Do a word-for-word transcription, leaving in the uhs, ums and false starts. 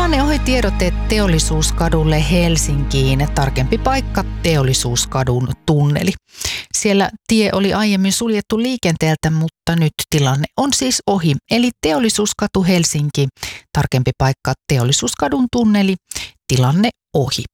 Tilanne ohi tiedote Teollisuuskadulle Helsinkiin. Tarkempi paikka Teollisuuskadun tunneli. Siellä tie oli aiemmin suljettu liikenteeltä, mutta nyt tilanne on siis ohi. Eli Teollisuuskatu Helsinki. Tarkempi paikka Teollisuuskadun tunneli. Tilanne ohi.